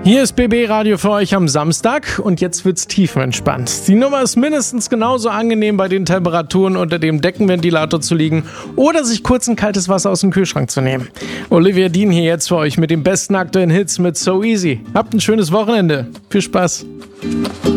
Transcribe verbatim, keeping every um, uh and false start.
Hier ist B B Radio für euch am Samstag und jetzt wird's tiefenentspannt. Die Nummer ist mindestens genauso angenehm, bei den Temperaturen unter dem Deckenventilator zu liegen oder sich kurz ein kaltes Wasser aus dem Kühlschrank zu nehmen. Olivia Dean hier jetzt für euch mit den besten aktuellen Hits mit So Easy. Habt ein schönes Wochenende. Viel Spaß.